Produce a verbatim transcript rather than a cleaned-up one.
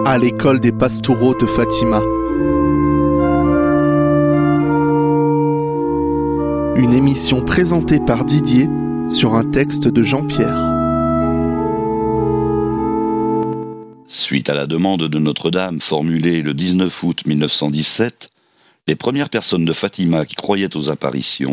à l'école des Pastoureaux de Fatima. Une émission présentée par Didier sur un texte de Jean-Pierre. Suite à la demande de Notre-Dame formulée le dix-neuf août mille neuf cent dix-sept, les premières personnes de Fatima qui croyaient aux apparitions